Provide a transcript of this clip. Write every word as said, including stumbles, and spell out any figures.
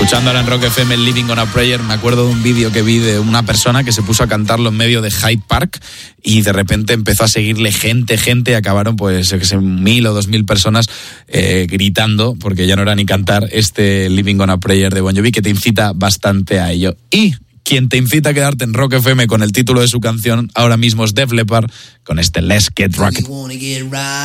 Escuchando ahora en Rock F M el Living on a Prayer, me acuerdo de un vídeo que vi de una persona que se puso a cantarlo en medio de Hyde Park y de repente empezó a seguirle gente, gente, y acabaron pues yo que sé, mil o dos mil personas eh, gritando, porque ya no era ni cantar este Living on a Prayer de Bon Jovi, que te incita bastante a ello. Y quien te incita a quedarte en Rock F M con el título de su canción ahora mismo es Def Leppard con este Let's Get Rock'n'Roll.